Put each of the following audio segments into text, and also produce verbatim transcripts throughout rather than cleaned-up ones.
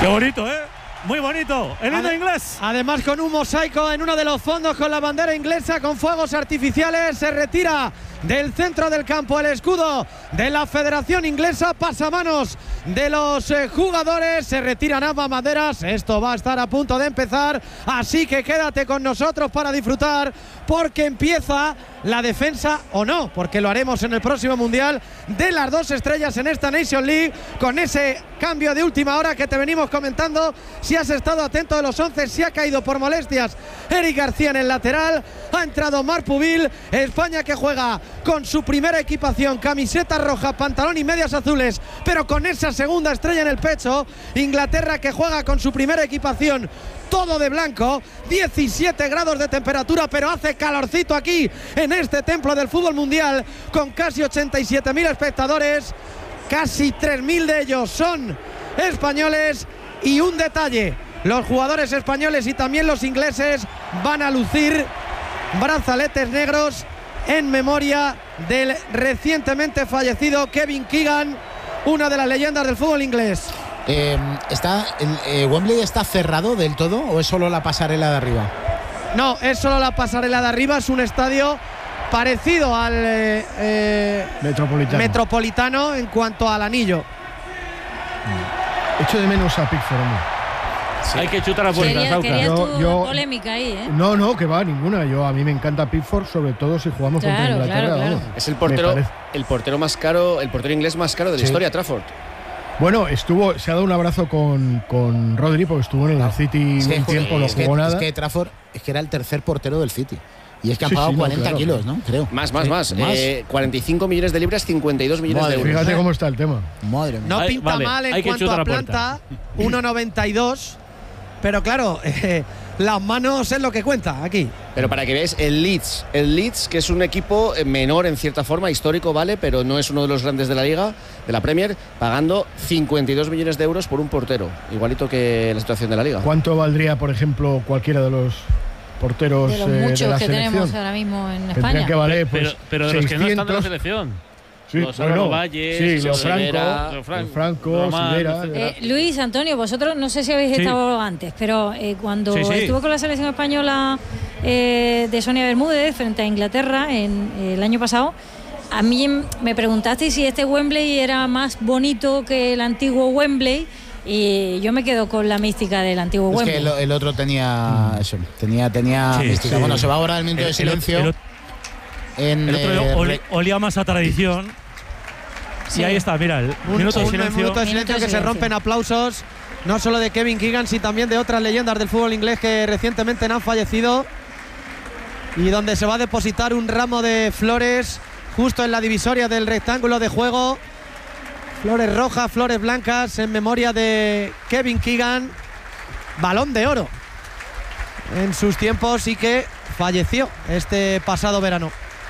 Qué bonito, ¿eh? Muy bonito, el himno inglés. Además, con un mosaico en uno de los fondos con la bandera inglesa, con fuegos artificiales, se retira del centro del campo el escudo de la Federación Inglesa, pasamanos de los eh, jugadores, se retiran ambas banderas. Esto va a estar a punto de empezar, así que quédate con nosotros para disfrutar, porque empieza la defensa, o no, porque lo haremos en el próximo Mundial, de las dos estrellas en esta Nation League, con ese cambio de última hora que te venimos comentando. Si has estado atento de los once, si ha caído por molestias Eric García en el lateral, ha entrado Marc Pubil. España que juega con su primera equipación, camiseta roja, pantalón y medias azules, pero con esa segunda estrella en el pecho. Inglaterra que juega con su primera equipación, todo de blanco, diecisiete grados de temperatura, pero hace calorcito aquí en este templo del fútbol mundial, con casi ochenta y siete mil espectadores, casi tres mil de ellos son españoles. Y un detalle, los jugadores españoles y también los ingleses van a lucir brazaletes negros en memoria del recientemente fallecido Kevin Keegan, una de las leyendas del fútbol inglés. Eh, ¿está, el, eh, ¿Wembley está cerrado del todo o es solo la pasarela de arriba? No, es solo la pasarela de arriba, es un estadio parecido al eh, eh, Metropolitano. Metropolitano en cuanto al anillo. Echo de menos a Pickford, hombre. Sí. Hay que chutar a puertas, Quería, Sauca. querías Yo- tu yo- polémica ahí, ¿eh? No, no, que va, ninguna. Yo, a mí me encanta Pickford, sobre todo si jugamos Claro, contra Inglaterra. claro, claro. vamos. Es el portero, Me parece. el portero más caro, el portero inglés más caro de la Sí. historia, Trafford. Bueno, estuvo, se ha dado un abrazo con, con Rodri, porque estuvo en el City Es que, un tiempo, no es que- jugó nada. es que Trafford es que era el tercer portero del City. Y es que han Sí, pagado sí, no, cuarenta claro, kilos, claro. ¿no? Creo. Más, más, Sí, más. Eh, cuarenta y cinco millones de libras, cincuenta y dos millones Madre de euros. Fíjate cómo está el tema. Madre mía. No Ay, pinta vale, mal en hay que cuanto chutar a a puerta. planta, uno noventa y dos, pero claro, eh, las manos es lo que cuenta aquí. Pero para que veáis, el Leeds, el Leeds, que es un equipo menor en cierta forma, histórico, vale, pero no es uno de los grandes de la Liga, de la Premier, pagando cincuenta y dos millones de euros por un portero, igualito que la situación de la Liga. ¿Cuánto valdría, por ejemplo, cualquiera de los porteros De los eh, de muchos la que selección? tenemos ahora mismo en Tendrían España. que valer, pues, Pero, pero de los que no están de la seiscientos. selección. Sí, Los bueno, Álvaro Valles, sí, Leo los Franco, Sidera, Leo Fran- Franco, Román, Sidera. etcétera. Eh, Luis, Antonio, vosotros no sé si habéis Sí. estado antes, pero eh, cuando Sí, sí. estuve con la selección española eh, de Sonia Bermúdez frente a Inglaterra en, eh, el año pasado, a mí me preguntasteis si este Wembley era más bonito que el antiguo Wembley, y yo me quedo con la mística del antiguo Es Wembley. que el, el otro tenía eso, tenía, tenía Sí, mística. sí. Bueno, se va ahora el minuto El- de el- silencio. el- en, El otro eh, oli- re- olía más a tradición. Sí. Y ahí está, mira, el Un minuto de un silencio. minuto de Minuto silencio de que se silencio. rompen aplausos, no solo de Kevin Keegan, sino también de otras leyendas del fútbol inglés que recientemente han fallecido, y donde se va a depositar un ramo de flores justo en la divisoria del rectángulo de juego. Flores rojas, flores blancas en memoria de Kevin Keegan, Balón de Oro en sus tiempos y que falleció este pasado verano.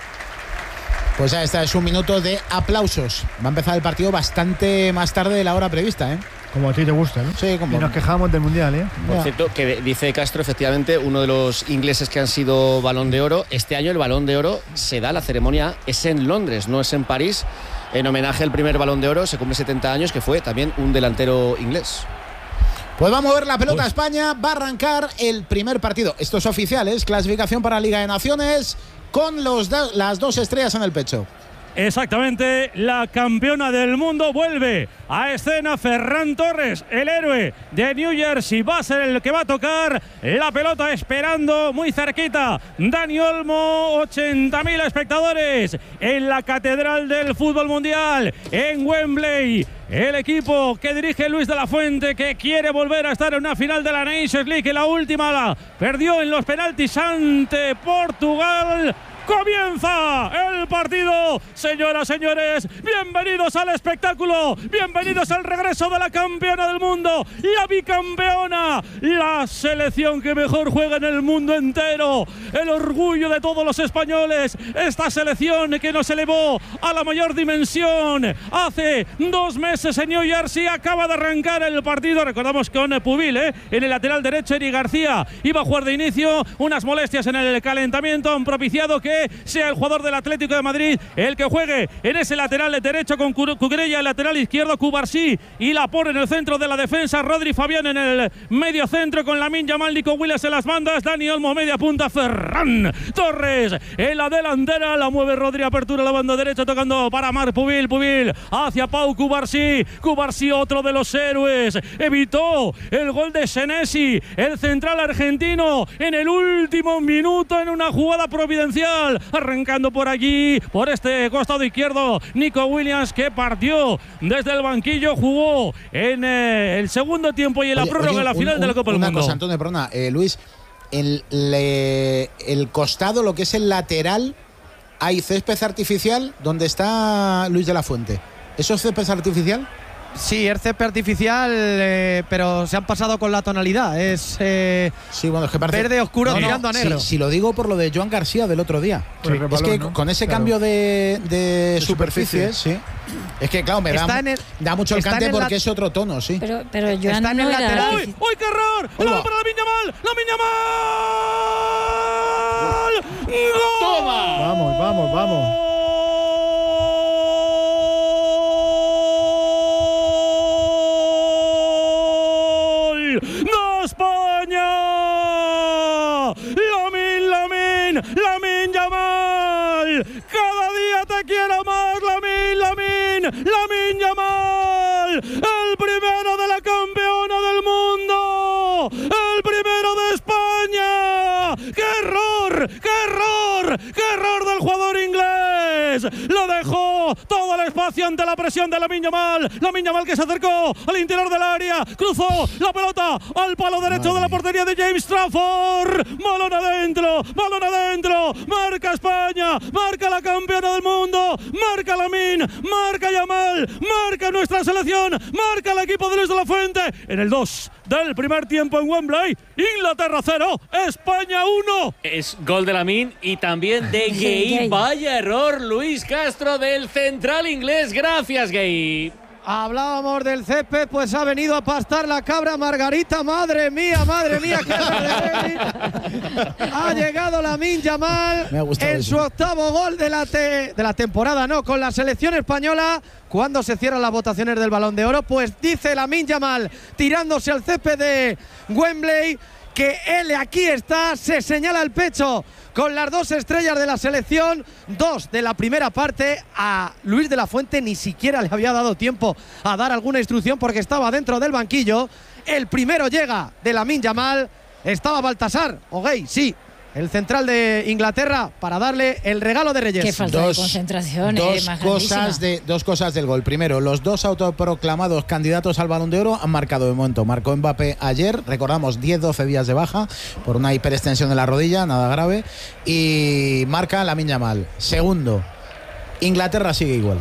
Pues ya está, es un minuto de aplausos. Va a empezar el partido bastante más tarde de la hora prevista, ¿eh? Como a ti te gusta, ¿no? Sí, como Y nos quejamos del Mundial, ¿eh? Por Ya. cierto, que dice Castro, efectivamente, uno de los ingleses que han sido Balón de Oro. Este año el Balón de Oro se da, la ceremonia es en Londres, no es en París. En homenaje al primer Balón de Oro, se cumple setenta años, que fue también un delantero inglés. Pues va a mover la pelota a Pues- España, va a arrancar el primer partido. Esto es oficial, es clasificación para Liga de Naciones con los do- las dos estrellas en el pecho. Exactamente, la campeona del mundo vuelve a escena. Ferran Torres, el héroe de New Jersey, va a ser el que va a tocar la pelota, esperando muy cerquita Dani Olmo. ochenta mil espectadores en la catedral del fútbol mundial en Wembley. El equipo que dirige Luis de la Fuente, que quiere volver a estar en una final de la Nations League, que la última la perdió en los penaltis ante Portugal. Comienza el partido, señoras, señores, bienvenidos al espectáculo, bienvenidos al regreso de la campeona del mundo, la bicampeona, la selección que mejor juega en el mundo entero, el orgullo de todos los españoles, esta selección que nos elevó a la mayor dimensión hace dos meses en New Jersey. Acaba de arrancar el partido, recordamos con Pubil, ¿eh? En el lateral derecho Eric García iba a jugar de inicio, unas molestias en el calentamiento han propiciado que que sea el jugador del Atlético de Madrid el que juegue en ese lateral derecho con Cucurella, el lateral izquierdo Cubarsí y la pone en el centro de la defensa, Rodri Fabián en el medio centro con Lamine Yamal, Nico Williams en las bandas, Dani Olmo media punta, Ferran Torres en la delantera, la mueve Rodri, apertura a la banda derecha tocando para Marc Pubil, Pubil hacia Pau Cubarsí, Cubarsí otro de los héroes, evitó el gol de Senesi, el central argentino en el último minuto en una jugada providencial, arrancando por allí, por este costado izquierdo, Nico Williams, que partió desde el banquillo, jugó en eh, el segundo tiempo y en la prórroga de la final un, de la Copa del Mundo. Una cosa, Antonio, perdona, eh, Luis, el, le, el costado, lo que es el lateral, hay césped artificial donde está Luis de la Fuente. ¿Eso es césped artificial? Sí, es césped artificial, eh, pero se han pasado con la tonalidad. Es, eh, sí, bueno, es que parece verde oscuro no, tirando no, a negro. Si, si lo digo por lo de Joan García del otro día. Sí, es balón, que ¿no? con ese claro. cambio de, de, de superficies, superficie. sí. Es que, claro, me da, el, da mucho el cante porque la... es otro tono, sí. Pero, pero Joan está en no el lateral. ¡Uy, uy, qué error! ¡La para Lamine Yamal! ¡Lamine Yamal! ¡Toma! Vamos, vamos, vamos. Lamine Yamal, cada día te quiero más, Lamine, Lamine, Lamine Yamal, el primero de la campeona del mundo, el primero de España. ¡Qué error! ¡Qué error! ¡Qué error del jugador inglés! Lo dejó todo el espacio ante la presión de Lamine Yamal. Lamine Yamal que se acercó al interior del área, cruzó la pelota al palo derecho Madre. de la portería de James Trafford. Balón adentro, balón adentro. Marca España, marca la campeona del mundo, marca Lamine, marca Yamal, marca nuestra selección, marca el equipo de Luis de la Fuente en el dos del primer tiempo en Wembley. Inglaterra cero, España uno. Es gol de Lamine y también de Gueye. Vaya error, Luis Castro, del central inglés. Gracias, Gueye. Hablábamos del césped, pues ha venido a pastar la cabra Margarita. Madre mía, madre mía, qué ha llegado Lamine Yamal en su octavo gol de la, te, de la temporada, no, con la selección española. Cuando se cierran las votaciones del Balón de Oro, pues dice Lamine Yamal, tirándose al césped de Wembley, que él aquí está, se señala el pecho con las dos estrellas de la selección, dos de la primera parte. A Luis de la Fuente ni siquiera le había dado tiempo a dar alguna instrucción porque estaba dentro del banquillo. El primero llega de Lamine Yamal, estaba Baltasar, o Gueye, sí, el central de Inglaterra, para darle el regalo de Reyes. Qué falta dos, de concentración. Dos, eh, cosas de, dos cosas del gol. Primero, los dos autoproclamados candidatos al Balón de Oro han marcado de momento. Marcó Mbappé ayer, recordamos, diez doce días de baja por una hiperextensión de la rodilla, nada grave. Y marca Lamine Yamal. Segundo, Inglaterra sigue igual.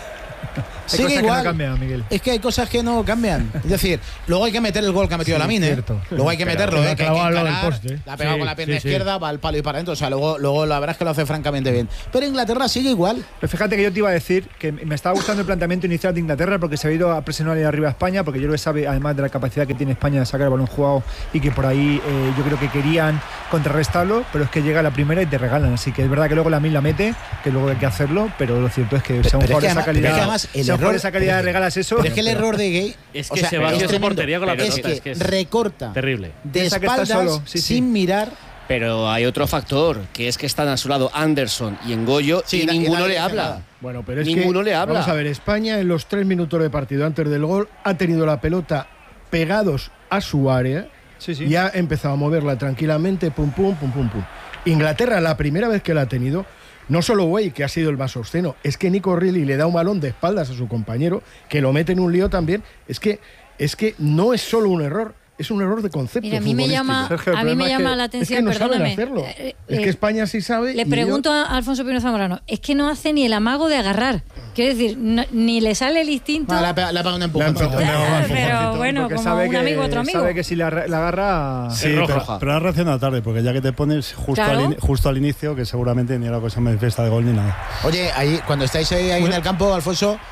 Hay Sigue igual. Que no cambian, Miguel. Es que hay cosas que no cambian. Es decir, luego hay que meter el gol que ha metido sí, Lamine. ¿eh? Luego hay que pero meterlo, ¿eh? Que hay que encarar, poste. la ha pegado sí, con la pierna sí, izquierda, sí. va al palo y para adentro. O sea, luego, luego la verdad es que lo hace francamente bien. Pero Inglaterra sigue igual. Pero fíjate que yo te iba a decir que me estaba gustando el planteamiento inicial de Inglaterra porque se ha ido a presionar ahí arriba a España, porque yo creo que sabe, además de la capacidad que tiene España de sacar el balón jugado y que por ahí eh, yo creo que querían contrarrestarlo, pero es que llega la primera y te regalan. Así que es verdad que luego Lamine la mete, que luego hay que hacerlo, pero lo cierto es que sea un jugador de esa calidad, además, el sea un error, esa calidad de regalas eso. Pero es que el error de Gueye es que o sea, se va hacia su portería con la pelota. Es que, es que es recorta terrible. De espaldas solo, sí, sí. sin mirar. Pero hay otro factor, que es que están a su lado Anderson y Engollo sí, y, y ninguno le habla. Nada. Bueno, pero es ninguno que, le habla. Vamos a ver, España en los tres minutos de partido antes del gol ha tenido la pelota pegados a su área sí, sí. y ha empezado a moverla tranquilamente, pum, pum, pum, pum, pum. Inglaterra, la primera vez que la ha tenido, no solo Gueye, que ha sido el más obsceno, es que Nico Reilly le da un balón de espaldas a su compañero, que lo mete en un lío también. Es que, es que no es solo un error, es un error de concepto. Mira, a mí me llama, Sergio, a mí me llama que, la atención, es que no perdóname. Saben hacerlo. Eh, es que España sí sabe. Le pregunto yo... a Alfonso Pino Zamorano, es que no hace ni el amago de agarrar. Quiero decir, no, ni le sale el instinto. No, le ha pegado un empujón. Pero bueno, como sabe un que, amigo otro amigo. Sabe que si la, la agarra sí, es roja. Pero, pero ha reaccionado tarde, porque ya que te pones justo, claro. al, justo al inicio, que seguramente ni era cosa manifiesta de gol ni nada. Oye, ahí cuando estáis ahí, ahí en el campo, Alfonso,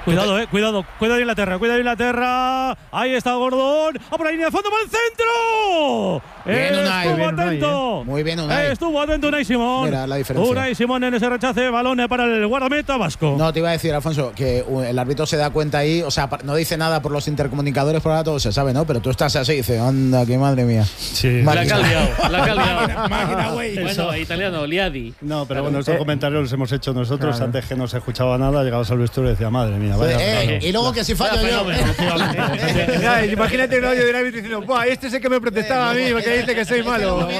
Cuidado, eh, cuidado, cuidado de Inglaterra, cuidado de Inglaterra. Ahí está Gordon. ¡Ah, por ahí de fondo, para el centro! Bien, Unai, Estuvo bien, atento. Unai, eh. Muy bien, Unai. Estuvo atento Unai Simón. Mira la diferencia. Unai Simón en ese rechace, balón para el guardameta vasco. No, te iba a decir, Alfonso, que el árbitro se da cuenta ahí, o sea, no dice nada por los intercomunicadores, por ahora todo se sabe, ¿no? Pero tú estás así y dices, anda, qué madre mía. Sí. La ha caldeado, la ha caldeado. Máquina, güey. Bueno, italiano, liadi. No, pero bueno, estos comentarios los hemos hecho nosotros claro. Antes que no se escuchaba nada, llegados al vestuario y decía, madre mía, vaya. Eh, y luego que si fallo yo. Imagínate un audio del árbitro diciendo, ¡buah, este es el que me protestaba a mí porque dice que soy malo! No,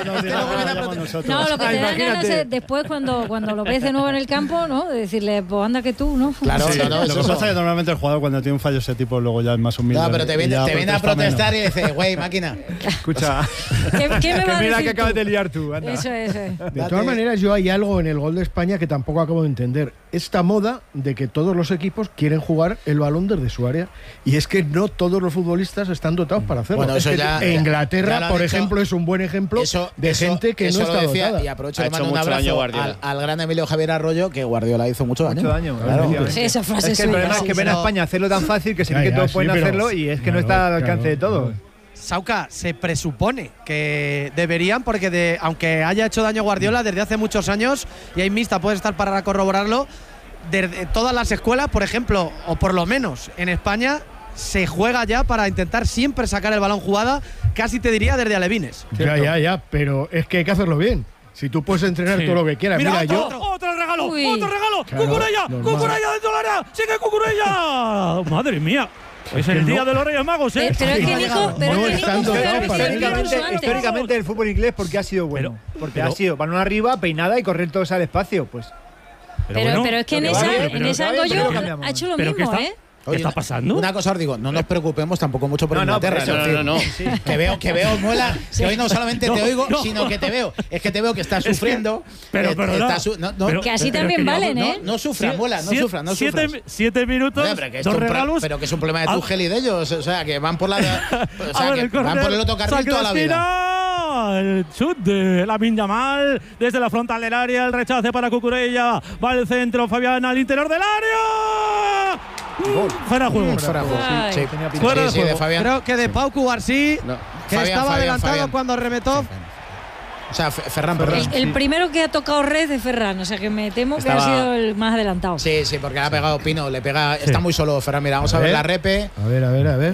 lo que te dan ganas es después cuando, cuando lo ves de nuevo en el campo, ¿no? De decirle, pues anda que tú, ¿no? Claro, sí, no, no, lo que pasa es que normalmente el jugador cuando tiene un fallo ese tipo luego ya es más humilde. No, pero te viene, te viene a protestar menos. Y dice, güey, máquina. Escucha, ¿Qué, qué me que va a mira decir que acabas tú? de liar tú, anda. Eso es. De todas maneras, yo hay algo en el gol de España que tampoco acabo de entender. Esta moda de que todos los equipos quieren jugar el balón desde su área y es que no todos los futbolistas están dotados para hacerlo. Bueno, eso es que ya, Inglaterra, ya por dicho, ejemplo, es un buen ejemplo eso, de eso, gente que eso no está decía, dotada. Y aprovecho Ha de hecho mandar un mucho daño abrazo al, Guardiola. al gran Emilio Javier Arroyo, que Guardiola hizo mucho daño. Mucho daño, claro. Sí, esa frase es que el suya, problema es sí, que ven a sí. España hacerlo tan fácil que se Ya, cree que ya, todos sí, pueden pero- hacerlo y es que no Claro, está al claro, alcance de todos. claro. Sauca, se presupone que deberían, porque de, aunque haya hecho daño Guardiola desde hace muchos años, y hay mixta, puede estar para corroborarlo, desde todas las escuelas, por ejemplo, o por lo menos en España, se juega ya para intentar siempre sacar el balón jugada, casi te diría desde alevines. Ya, ya, ya, pero es que hay que hacerlo bien. Si tú puedes entrenar Sí. todo lo que quieras. Mira, Mira, otro, yo. otro regalo, Uy. otro regalo. Claro, Cucurella, normal. Cucurella dentro del área. Sigue Cucurella. Madre mía. Es que el día no. de los Reyes Magos, ¿eh? Pero es que Nico, pero No es que están Nico dotados fue para el ello. incluso Históricamente, antes. históricamente el fútbol inglés porque ha sido bueno. Pero- porque pero- ha sido balón arriba, peinada y correr todos al espacio. Pues Pero, bueno, pero es que en pero esa, vale, en pero esa vale, pero Goyo cambiamos. ha hecho lo ¿Pero qué mismo, está, ¿eh? qué Oye, está pasando? Una cosa os digo, no nos preocupemos tampoco mucho por No, no, Inglaterra. por eso, es decir, no, no, no. Sí. Que veo, que veo, Muela, que hoy no solamente No, te oigo, no. sino que te veo. Es que te veo que estás que- sufriendo. pero, eh, perdona, estás su- no, no, pero- Que así pero también que yo- valen, no, ¿eh? no sufra, Sie- Muela, no siete- sufra, no siete, sufras. siete minutos, Oye, pero, que esto dos es un pro- regalos. pero que es un problema de Ah. Tuchel y de ellos, o sea, que van por la, o A sea, ver, que el van córner, por el otro carril saque toda de la vida. esquina, el chut de Lamine Yamal desde la frontal del área, el rechace para Cucurella, va al centro, Fabián al interior del área. Mm, Fuera de juego. Mm, fuera de juego, Ay. sí, sí. Tenía pinta. Fuera de Sí, sí, de juego. Fabián. Creo que de Pau Cubarsí, No. que Fabián, estaba Fabián, adelantado Fabián. cuando remetó. O sea, Fe- Ferran, perdón. El, el primero que ha tocado red de Ferran, o sea que me temo que ha Estaba- sido el más adelantado. Sí, sí, porque le ha pegado Pino, le pega. Está muy solo Ferran. Mira, vamos a, A ver ver. la repe. A ver, a ver, a ver.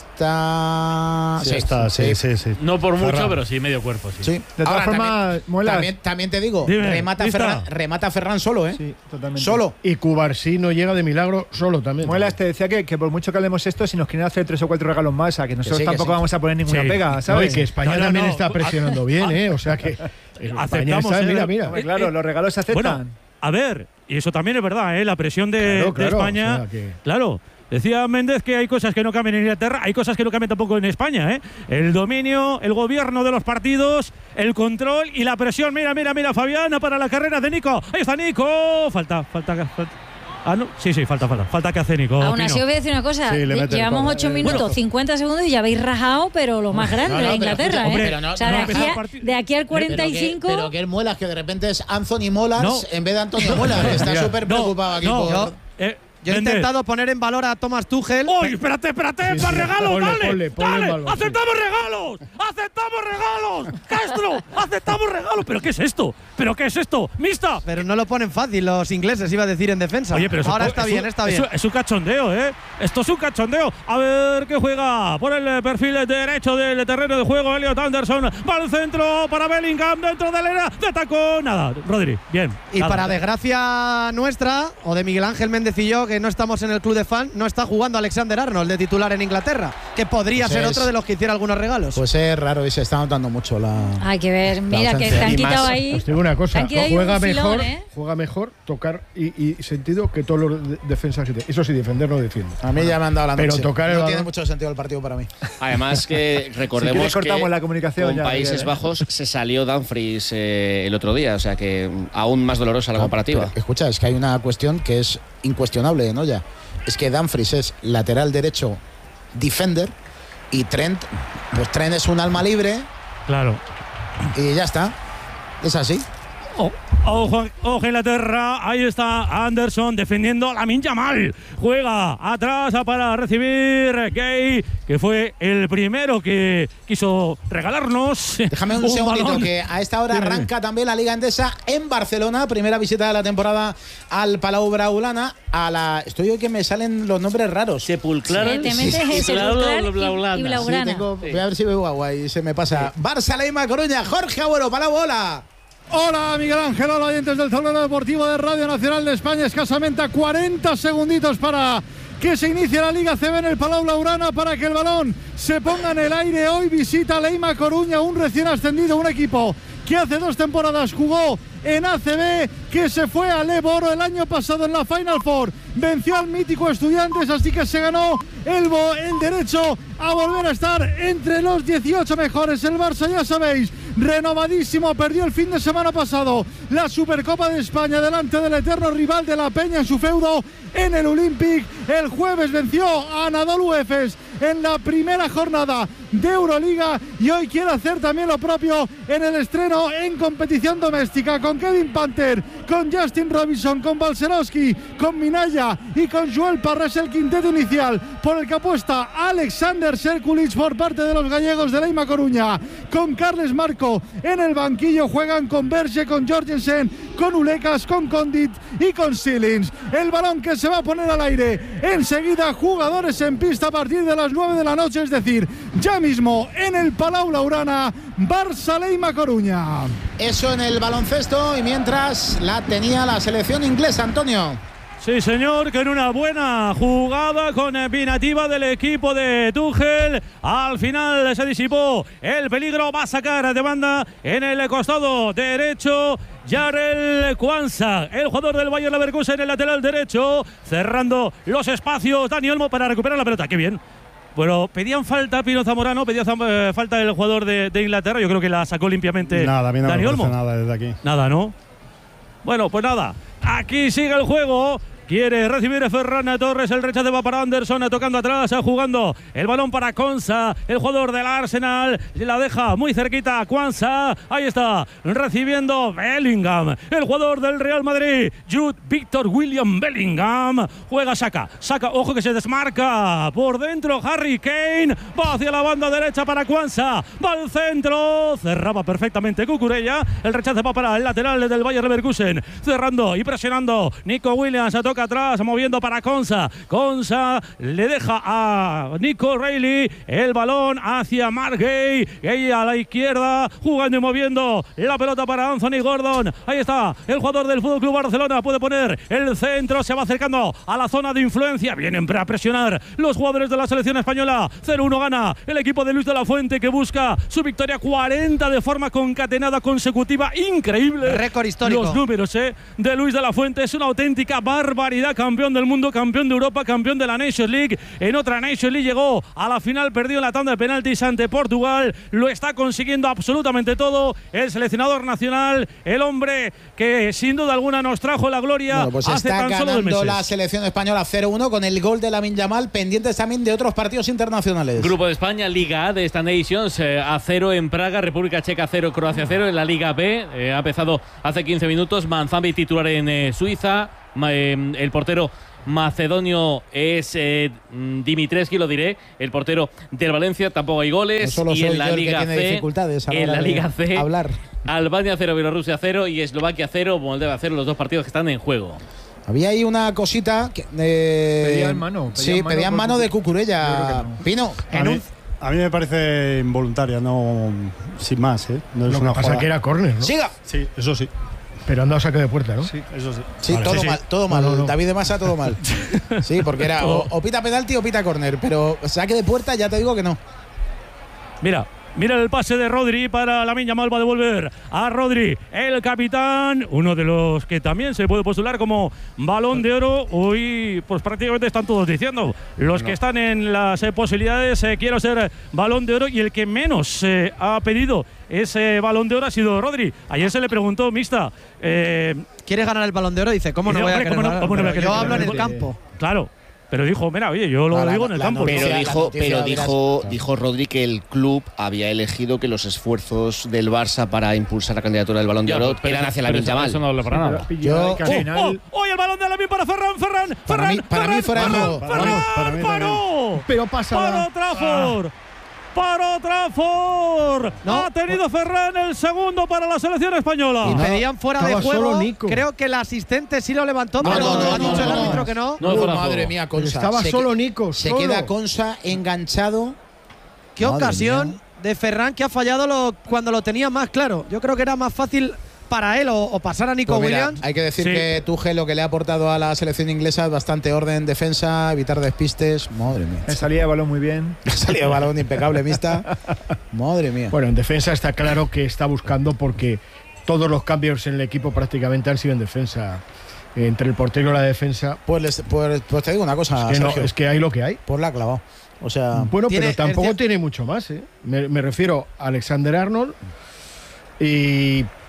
Está. Sí, está, sí, sí, sí. No por mucho, Ferran. pero sí medio cuerpo, sí. Sí. De todas Ahora, formas, también, Muelas. también, también te digo, Dime, remata ¿lista? Ferran, remata Ferran solo, ¿eh? Sí, totalmente. Solo. Y Cubarsí no llega de milagro solo también. Muelas, te decía que, que por mucho que hablemos esto, si nos quieren hacer tres o cuatro regalos más, a que nosotros sí, que tampoco sí. vamos a poner ninguna Sí. pega, No, y ¿sabes? que España No, no, también no. está presionando bien, ¿eh? O sea que. España Aceptamos, está, ¿eh? mira, mira. Hombre, claro, los regalos se aceptan. Bueno, a ver, y eso también es verdad, ¿eh? La presión de, Claro, de claro, España. o sea que- Claro. Decía Méndez que hay cosas que no cambian en Inglaterra, hay cosas que no cambian tampoco en España, ¿eh? El dominio, el gobierno de los partidos, el control y la presión. Mira, mira, mira, Fabiana para la carrera de Nico. Ahí está Nico. Falta, falta, falta. Ah, no. Sí, sí, falta, falta. Falta que hace Nico. Aún así Pino. os voy a decir una cosa, Sí, le lle- mete el llevamos palo. ocho Eh, minutos, bueno. cincuenta segundos y ya habéis rajado, pero lo más grande No, no, de pero Inglaterra, escucha, ¿eh? hombre, pero no- o sea, no de, ha aquí empezado a, el partido. de aquí al Pero cuarenta y cinco… que, pero que el Muelas, que de repente es Anthony Molas No. en vez de Antonio Molas, que está Mira, súper no, preocupado aquí no, por. no, eh, Yo he Méndez. intentado poner en valor a Thomas Tuchel. ¡Uy, espérate, espérate! Sí, ¡Más sí, regalos! ponle, ¡Dale! ponle, ponle ¡Dale! en valor, sí. ¡Aceptamos regalos! ¡Aceptamos regalos! ¡Castro! ¡Aceptamos regalos! ¿Pero qué es esto? ¿Pero qué es esto? ¡Mista! Pero no lo ponen fácil los ingleses, iba a decir en defensa. Oye, pero eso ahora es- está es bien, un- está es bien. un- Es un cachondeo, ¿eh? Esto es un cachondeo. A ver qué juega por el perfil derecho del terreno de juego. Elliot Anderson va al centro para Bellingham dentro del área de tacón. Nada, Rodri, bien. Y nada. para desgracia nuestra, o de Miguel Ángel Méndez y yo, que no estamos en el club de fan, no está jugando Alexander Arnold de titular en Inglaterra, que podría Pues ser es- otro de los que hiciera algunos regalos. Pues es raro y se está notando mucho la. Hay que ver, mira que ausencia. te han Y más- quitado ahí… Os digo una te cosa, han quitado ahí juega un filón, mejor, ¿eh? juega mejor tocar y, y sentido que todos los de- defensas que te- Eso sí, defender no defiende. A mí ya me han dado la Pero noche. tocar el no balón- tiene mucho sentido el partido para mí. Además que Si recordemos quieres, cortamos que la comunicación con ya, Países Miguel, ¿eh? Bajos se salió Dumfries eh, el otro día, o sea que mm, aún más dolorosa la No, comparativa. pero, escucha, es que hay una cuestión que es incuestionable, ¿no? Ya. Es que Dumfries es lateral derecho defender y Trent, pues Trent es un alma libre Claro. y ya está. Es así. Oh, ojo, ojo Inglaterra, ahí está Anderson defendiendo a Lamine Yamal. Juega atrás para recibir Gay, que fue el primero que quiso regalarnos. Déjame un, un segundito, balón. Que a esta hora arranca también la Liga Endesa en Barcelona. Primera visita de la temporada al Palau Blaugrana. A la, estoy hoy que me salen los nombres raros. Sepulcral. Sí, te metes sí, sí, Blaugrana y Blaugrana. Sí, tengo, sí. Voy a ver si veo agua y se me pasa. Sí. Barça, Leima, Coruña. Jorge Agüero, Palau, hola. Hola Miguel Ángel, hola oyentes del tablero deportivo de Radio Nacional de España. Escasamente a cuarenta segunditos para que se inicie la Liga C B en el Palau Blaugrana, para que el balón se ponga en el aire. Hoy visita Leima Coruña, un recién ascendido, un equipo que hace dos temporadas jugó en A C B, que se fue a Leboro el año pasado en la Final Four, venció al mítico Estudiantes, así que se ganó el, el derecho a volver a estar entre los dieciocho mejores. El Barça, ya sabéis, renovadísimo, perdió el fin de semana pasado la Supercopa de España delante del eterno rival de la Peña en su feudo en el Olympic. El jueves venció a Anadolu Efes en la primera jornada de Euroliga y hoy quiere hacer también lo propio en el estreno en competición doméstica, con Kevin Panther, con Justin Robinson, con Balcerowski, con Minaya y con Joel Parras, el quinteto inicial por el que apuesta Alexander Serkulic por parte de los gallegos de Leima Coruña. Con Carles Marco en el banquillo juegan con Berge, con Jorgensen, con Ulecas, con Condit y con Silins. El balón que se va a poner al aire enseguida, jugadores en pista a partir de las nueve de la noche, es decir, ya mismo en el Palau Blaugrana, Barça Leima Coruña. Eso en el baloncesto, y mientras la tenía la selección inglesa, Antonio. Sí, señor, que en una buena jugada combinativa del equipo de Tuchel, al final se disipó el peligro. Va a sacar de banda en el costado derecho Jarell Quansah, el jugador del Bayer Leverkusen, en el lateral derecho, cerrando los espacios Dani Olmo para recuperar la pelota. ¡Qué bien! Bueno, pedían falta Pino Zamorano, pedía eh, falta el jugador de, de Inglaterra. Yo creo que la sacó limpiamente nada, a mí no Dani me Olmo. Nada desde aquí. Nada, ¿no? Bueno, pues nada. Aquí sigue el juego. Quiere recibir Ferran Torres, el rechace va para Anderson, tocando atrás, jugando el balón para Quansah, el jugador del Arsenal, la deja muy cerquita a Quansah, ahí está, recibiendo Bellingham, el jugador del Real Madrid, Jude Victor William Bellingham, juega Saka, Saka, ojo que se desmarca, por dentro Harry Kane, va hacia la banda derecha para Quansah, va al centro, cerraba perfectamente Cucurella, el rechace va para el lateral del Bayer Leverkusen, cerrando y presionando, Nico Williams toca atrás, moviendo para Quansah. Quansah le deja a Nico Reilly el balón hacia Mark Gay. Gay a la izquierda, jugando y moviendo la pelota para Anthony Gordon. Ahí está el jugador del F C Barcelona. Puede poner el centro, se va acercando a la zona de influencia. Vienen a presionar los jugadores de la selección española. cero uno gana el equipo de Luis de la Fuente, que busca su victoria cuarenta de forma concatenada consecutiva. Increíble. Récord histórico. Los números eh, de Luis de la Fuente. Es una auténtica barbaridad. Campeón del mundo, campeón de Europa, campeón de la Nations League. En otra Nations League llegó a la final, perdió en la tanda de penaltis ante Portugal. Lo está consiguiendo absolutamente todo el seleccionador nacional, el hombre que sin duda alguna nos trajo la gloria. Bueno, pues hace está tan solo dos ganando meses. La selección española cero uno con el gol de Lamine Yamal, pendientes también de otros partidos internacionales. Grupo de España, Liga A de esta Nations, eh, a cero en Praga, República Checa cero, Croacia cero. En la Liga B eh, ha empezado hace quince minutos, Manzambi titular en eh, Suiza. El portero macedonio es eh, Dimitrescu, lo diré, el portero del Valencia. Tampoco hay goles. No y en la Liga C, en la Liga C, hablar. Albania cero, Bielorrusia cero y Eslovaquia cero, Moldavia cero, los dos partidos que están en juego. Había ahí una cosita que, eh, pedían mano. Pedían sí, mano pedían mano de Cucurella. No. Pino, a mí, a mí me parece involuntaria, no sin más, ¿eh? No es lo una que pasa jugada. que era córner, ¿no? ¡Siga! Sí, eso sí. Pero anda a saque de puerta, ¿no? Sí, eso sí. Sí, vale, todo sí, mal, sí. todo mal. No, no. David de Masa, todo mal. Sí, porque era o, o pita penalti o pita córner, pero saque de puerta ya te digo que no. Mira. Mira el pase de Rodri para Lamine Yamal, va a devolver a Rodri, el capitán, uno de los que también se puede postular como Balón de Oro. Hoy pues prácticamente están todos diciendo, los no. que están en las eh, posibilidades, eh, quiero ser Balón de Oro, y el que menos eh, ha pedido ese Balón de Oro ha sido Rodri. Ayer se le preguntó, mixta, eh, ¿quieres ganar el Balón de Oro? Dice, ¿cómo no voy a querer ganar? No, Yo hablo en el campo. Claro. pero dijo, mira, oye, yo lo No, la- digo en el la campo. noticia- Pero la dijo, noticia pero hubiera- dijo, claro. dijo Rodri que el club había elegido que los esfuerzos del Barça para impulsar la candidatura del Balón de Ya, Oro pero- eran hacia la pero Yamal. Eso no habla para nada. Yo- que al ¡Oh, final- oh! ¡Oh, el balón de Lamine para Ferran! ¡Ferran! Para ¡Ferran! mí- para mí Ferran, fuera de Ferran, juego. Ferran, Vamos, para mí ¡paró! Pero pasa. ¡Para Trafford! ¡Para Trafford! No. Ha tenido Ferran el segundo para la selección española. Y no, pedían fuera de estaba juego. solo Nico. Creo que el asistente sí lo levantó, No, pero no, no, ha no, dicho el no, árbitro no. que no. No, Uy, fuera de madre juego. mía, Consa. Estaba Se solo que- Nico, Se solo. queda Consa enganchado. Qué Madre ocasión mía. de Ferran que ha fallado lo- cuando lo tenía más claro. Yo creo que era más fácil para él o, o pasar a Nico Pues mira, Williams. hay que decir Sí. que Tuchel lo que le ha aportado a la selección inglesa es bastante orden, defensa, evitar despistes. Madre mía. En salida de balón muy bien. Ha salido de balón impecable, mista. Madre mía. Bueno, en defensa está claro que está buscando porque todos los cambios en el equipo prácticamente han sido en defensa. Entre el portero y la defensa. Pues, les- pues, pues te digo una cosa, Es que, no, Sergio. es que hay lo que hay. Pues la ha clavado. O sea, Bueno, Tiene- pero tampoco es de- tiene mucho más. ¿eh? Me, me refiero a Alexander Arnold y pff,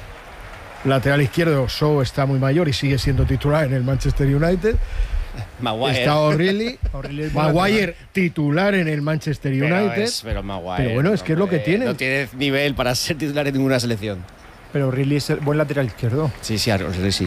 lateral izquierdo. Shaw está muy mayor y sigue siendo titular en el Manchester United. Maguire. Está O'Reilly. O'Reilly es Maguire titular en el Manchester Pero, United. es- pero Maguire, Pero bueno, es que es lo que hombre, tiene. No tiene nivel para ser titular en ninguna selección. Pero O'Reilly es el buen lateral izquierdo. Sí, sí, O'Reilly sí.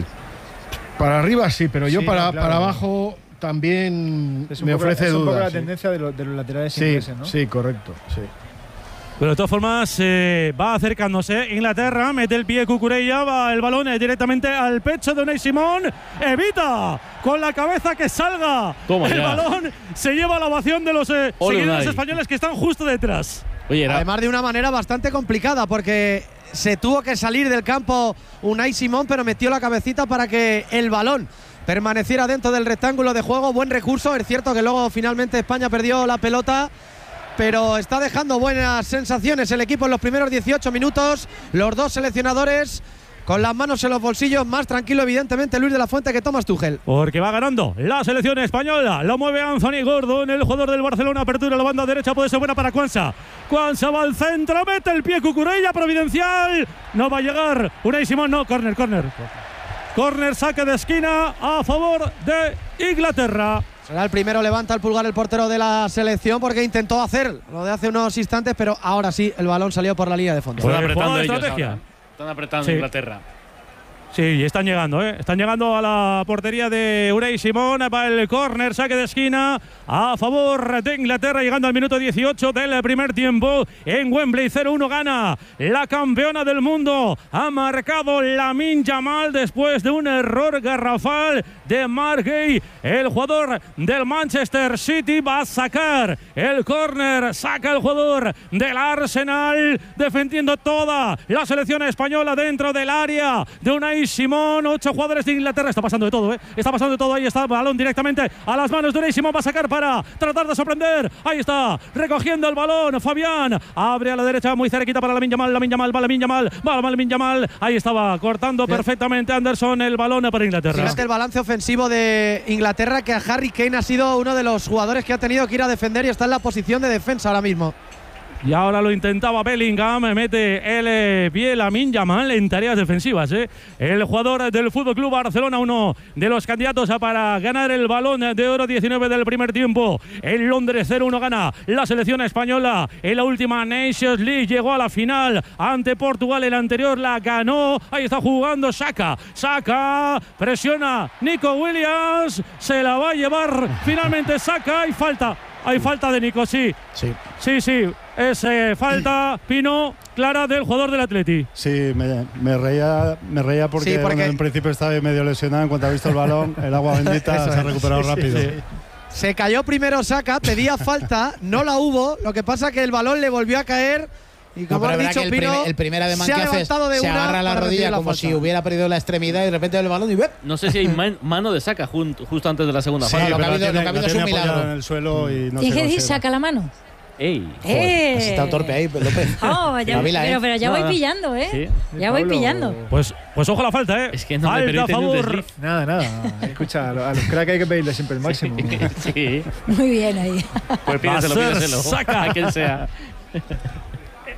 Para arriba sí, pero yo Sí, para, no, claro. para abajo también Es un me poco- ofrece es un poco dudas. la sí. tendencia de, los- de los laterales Sí, ingleses, ¿no? sí, correcto. Sí. Pero de todas formas, eh, va acercándose Inglaterra, mete el pie Cucurella, va el balón eh, directamente al pecho de Unai Simón, evita con la cabeza que salga Toma el ya. balón, se lleva la ovación de los eh, Ole, seguidores Unai. españoles que están justo detrás. Oye, era, Además de una manera bastante complicada porque se tuvo que salir del campo Unai Simón, pero metió la cabecita para que el balón permaneciera dentro del rectángulo de juego. Buen recurso, es cierto que luego finalmente España perdió la pelota, pero está dejando buenas sensaciones el equipo en los primeros dieciocho minutos. Los dos seleccionadores con las manos en los bolsillos, más tranquilo evidentemente Luis de la Fuente que Thomas Tuchel. Porque va ganando la selección española. Lo mueve Anthony Gordon, el jugador del Barcelona. Apertura a la banda derecha, puede ser buena para Cuansa. Cuansa va al centro, mete el pie Cucurella, providencial. No va a llegar. Unai Simón, no, córner, córner. Córner, saque de esquina a favor de Inglaterra. Será el primero, levanta el pulgar el portero de la selección porque intentó hacer lo de hace unos instantes, pero ahora sí el balón salió por la línea de fondo. Pues están apretando jugada de ellos estrategia. ahora. Están apretando Sí. Inglaterra. Sí, y están llegando, ¿eh? Están llegando a la portería de Unai Simón. Va el córner, saque de esquina a favor de Inglaterra, llegando al minuto dieciocho del primer tiempo. En Wembley, cero uno gana la campeona del mundo. Ha marcado Lamine Yamal después de un error garrafal de Mark Gay. El jugador del Manchester City va a sacar el córner. Saca el jugador del Arsenal, defendiendo toda la selección española dentro del área de Unai Simón. Ocho jugadores de Inglaterra. Está pasando de todo, ¿eh? Está pasando de todo. Ahí está el balón directamente a las manos de Unai Simón. Va a sacar para tratar de sorprender. Ahí está, recogiendo el balón. Fabián abre a la derecha, muy cerquita para Lamine Yamal. Lamine Yamal, va Lamine Yamal, va Lamine Yamal. Ahí estaba cortando Bien. perfectamente Anderson el balón para Inglaterra. Fíjate el balance ofensivo de Inglaterra, que a Harry Kane ha sido uno de los jugadores que ha tenido que ir a defender y está en la posición de defensa ahora mismo. Y ahora lo intentaba Bellingham, mete el eh, pie Lamine Yamal en tareas defensivas. ¿eh? El jugador del Fútbol Club Barcelona, uno de los candidatos a para ganar el Balón de Oro, diecinueve del primer tiempo. En Londres cero uno gana la selección española. En la última Nations League llegó a la final ante Portugal. El anterior la ganó. Ahí está jugando Saka. Saka presiona Nico Williams. Se la va a llevar finalmente Saka. Hay falta. Hay falta de Nico, sí. sí. Sí, sí. Es eh, falta, Pino, clara del jugador del Atleti. Sí, me, me reía me reía porque, Sí, porque- bueno, en principio estaba medio lesionado. En cuanto ha visto el balón, el agua bendita Eso se ha es. recuperado Sí, sí, rápido. sí. Se cayó primero Saka, pedía falta, no la hubo. Lo que pasa que el balón le volvió a caer. Y No, como pero has es verdad dicho, que el, Pino, primer, el primer ademán se que ha hace es- levantado de se una agarra la para rodilla recibir la como falta. si hubiera perdido la extremidad y de repente el balón y ¡bep! No sé si hay man- mano de Saca jun- justo antes de la segunda Sí, falta. lo que ha pero habido- la lo que ha tiene- habido es la un tiene apoyada milagro. en el suelo y no Tienes se que decir, consigue. saca la mano. ¡Ey! ¡Eh! Has estado torpe ahí, López. Oh, ya, Espabila, ¿eh? pero, pero ya No, voy no. pillando, ¿eh? Sí. Ya voy Pablo- pillando. Pues, pues ojo la falta, ¿eh? Es que no me falta a permite ni un favor. desliz. Nada, nada. Escucha, a los, a los cracks hay que pedirle siempre el máximo. Sí. Muy bien ahí. Pues Va a pídeselo, ser pídeselo. Saka. A quien sea.